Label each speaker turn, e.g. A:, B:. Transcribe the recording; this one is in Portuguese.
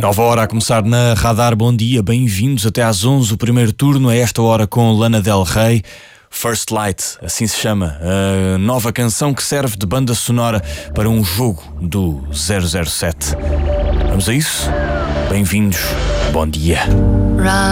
A: Nova hora a começar na Radar. Bom dia, bem-vindos até às 11, o primeiro turno, a esta hora com Lana Del Rey. First Light, assim se chama, a nova canção que serve de banda sonora para um jogo do 007. Vamos a isso? Bem-vindos, bom dia.